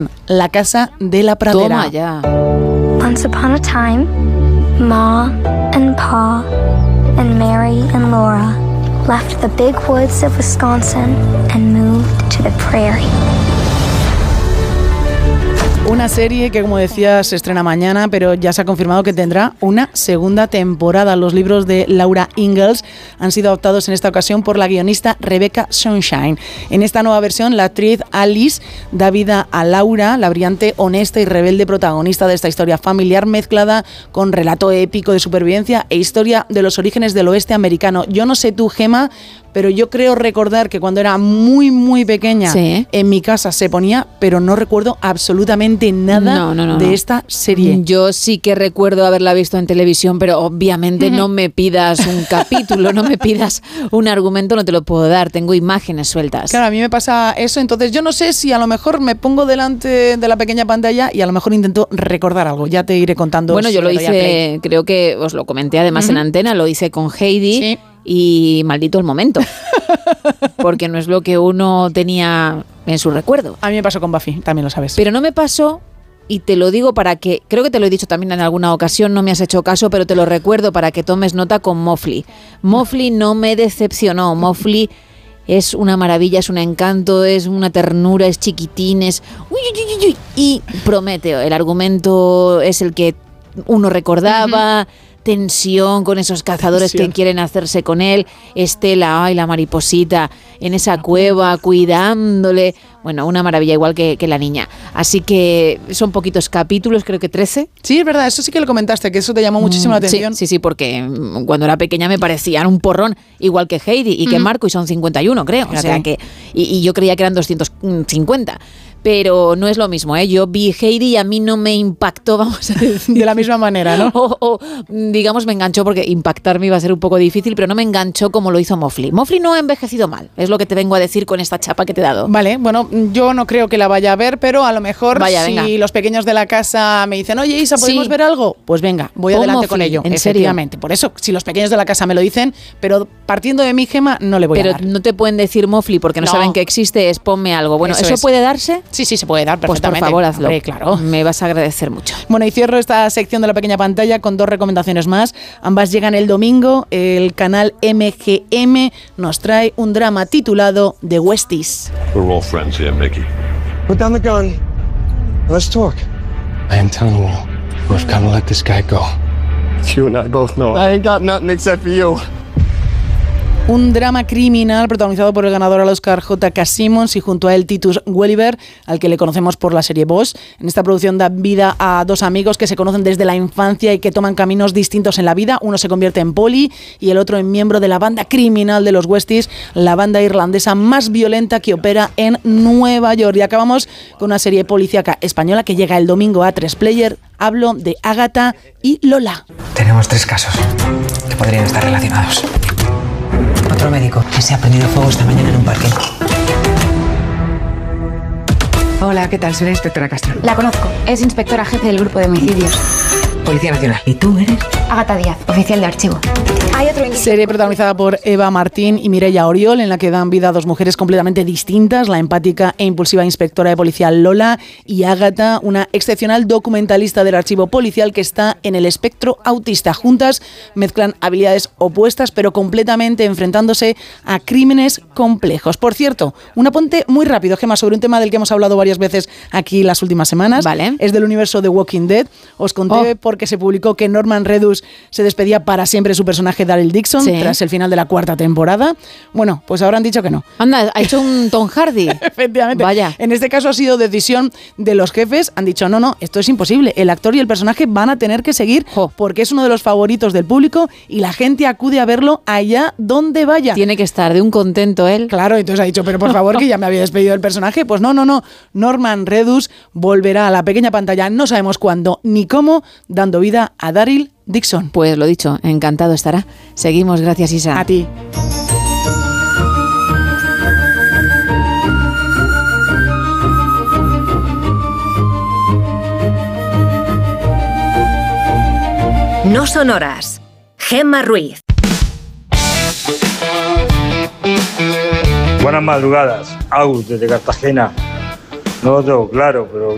La casa de la pradera. Toma ya. Once upon a time, Ma and Pa and Mary and Laura left the big woods of Wisconsin and moved to the prairie. Una serie que, como decía, se estrena mañana, pero ya se ha confirmado que tendrá una segunda temporada. Los libros de Laura Ingalls han sido adaptados en esta ocasión por la guionista Rebecca Sunshine. En esta nueva versión, la actriz Alice da vida a Laura, la brillante, honesta y rebelde protagonista de esta historia familiar mezclada con relato épico de supervivencia e historia de los orígenes del oeste americano. Yo no sé tú, Gema, pero yo creo recordar que cuando era muy, muy pequeña, sí, en mi casa se ponía, pero no recuerdo absolutamente nada de esta serie. Yo sí que recuerdo haberla visto en televisión, pero obviamente no me pidas un capítulo, no me pidas un argumento, no te lo puedo dar, tengo imágenes sueltas. Claro, a mí me pasa eso, entonces yo no sé si a lo mejor me pongo delante de la pequeña pantalla y a lo mejor intento recordar algo, ya te iré contando. Bueno, yo lo hice, creo que os lo comenté además en antena, lo hice con Heidi. Sí. Y maldito el momento, porque no es lo que uno tenía en su recuerdo. A mí me pasó con Buffy, también lo sabes. Pero no me pasó, y te lo digo para que, creo que te lo he dicho también en alguna ocasión, no me has hecho caso, pero te lo recuerdo para que tomes nota con Mowgli. Mowgli no me decepcionó, Mowgli es una maravilla, es un encanto, es una ternura, es chiquitín, es... Y promete, el argumento es el que uno recordaba... tensión con esos cazadores que quieren hacerse con él, Estela, ay, la mariposita en esa cueva cuidándole, bueno, una maravilla, igual que la niña. Así que son poquitos capítulos, creo que 13. Sí, es verdad, eso sí que lo comentaste, que eso te llamó muchísimo la atención. Sí, porque cuando era pequeña me parecían un porrón, igual que Heidi y que Marco, y son 51, creo. Fíjate. O sea que, y yo creía que eran 250. Pero no es lo mismo, ¿eh? Yo vi Heidi y a mí no me impactó, vamos a decir. De la misma manera, ¿no? O digamos, me enganchó, porque impactarme iba a ser un poco difícil, pero no me enganchó como lo hizo Mowgli. Mowgli no ha envejecido mal, es lo que te vengo a decir con esta chapa que te he dado. Vale, bueno, yo no creo que la vaya a ver, pero a lo mejor si los pequeños de la casa me dicen, oye, Isa, ¿podemos ver algo? Pues venga, voy adelante con ello. Efectivamente. Por eso, si los pequeños de la casa me lo dicen, pero partiendo de mi, Gema, no le voy a dar. Pero no te pueden decir Mowgli porque no saben que existe, es ponme algo. Bueno, ¿eso puede darse? Sí, se puede dar perfectamente. Pues por favor, hazlo. Hombre, claro. Me vas a agradecer mucho. Bueno, y cierro esta sección de la pequeña pantalla con 2 recomendaciones más. Ambas llegan el domingo. El canal MGM nos trae un drama titulado The Westies. We're all friends here, Mickey. Put down the gun. Let's talk. I am telling you, we've got to let this guy go. You and I both know I ain't got nothing except for you. Un drama criminal protagonizado por el ganador al Oscar J.K. Simmons y junto a él Titus Welliver, al que le conocemos por la serie Boss. En esta producción da vida a 2 amigos que se conocen desde la infancia y que toman caminos distintos en la vida. Uno se convierte en poli y el otro en miembro de la banda criminal de los Westies, la banda irlandesa más violenta que opera en Nueva York. Y acabamos con una serie policíaca española que llega el domingo a 3 Player. Hablo de Ágata y Lola. Tenemos 3 casos que podrían estar relacionados. Otro médico que se ha prendido fuego esta mañana en un parque. Hola, ¿qué tal? Soy la inspectora Castro. La conozco. Es inspectora jefe del grupo de homicidios. Policía Nacional. ¿Y tú eres? Ágata Díaz, oficial de archivo. Hay otro serie protagonizada por Eva Martín y Mireia Oriol, en la que dan vida a 2 mujeres completamente distintas, la empática e impulsiva inspectora de policía Lola y Ágata, una excepcional documentalista del archivo policial que está en el espectro autista. Juntas mezclan habilidades opuestas, pero completamente enfrentándose a crímenes complejos. Por cierto, un apunte muy rápido, Gemma, sobre un tema del que hemos hablado varias veces aquí las últimas semanas. Vale. Es del universo de Walking Dead. Os conté porque se publicó que Norman Reedus se despedía para siempre de su personaje Daryl Dixon tras el final de la 4ª temporada. Bueno, pues ahora han dicho que no. Anda, ha hecho un Tom Hardy. Efectivamente. Vaya. En este caso ha sido decisión de los jefes. Han dicho, no, esto es imposible. El actor y el personaje van a tener que seguir porque es uno de los favoritos del público y la gente acude a verlo allá donde vaya. Tiene que estar de un contento él. Claro, entonces ha dicho, pero por favor, que ya me había despedido del personaje. Pues no. Norman Reedus volverá a la pequeña pantalla, no sabemos cuándo ni cómo, dando vida a Daryl Dixon. Pues lo dicho, encantado estará. Seguimos, gracias, Isa. A ti. No son horas. Gemma Ruiz. Buenas madrugadas. Agus, desde Cartagena. No lo tengo claro, pero